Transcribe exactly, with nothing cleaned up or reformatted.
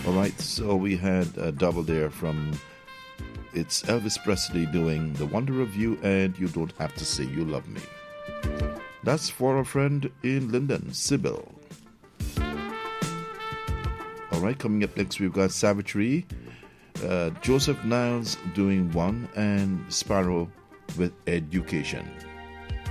All right, so we had a double there from it's Elvis Presley doing The Wonder of You and You Don't Have to Say You Love Me. That's for a friend in Linden, Sybil. All right, coming up next we've got Savagery, uh, Joseph Niles doing One, and Sparrow with Education.